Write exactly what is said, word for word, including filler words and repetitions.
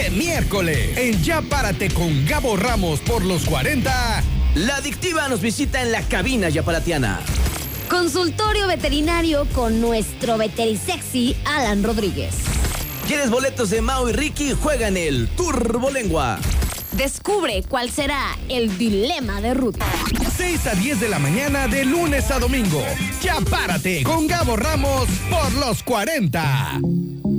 este miércoles en Ya Párate con Gabo Ramos por los cuarenta. La adictiva nos visita en la cabina yapalatiana. Consultorio veterinario con nuestro veterisexy Alan Rodríguez. ¿Quieres boletos de Mau y Ricky? Juega en el Turbolengua. Descubre cuál será el dilema de Rudy. seis a diez de la mañana de lunes a domingo. Ya Párate con Gabo Ramos por los cuarenta.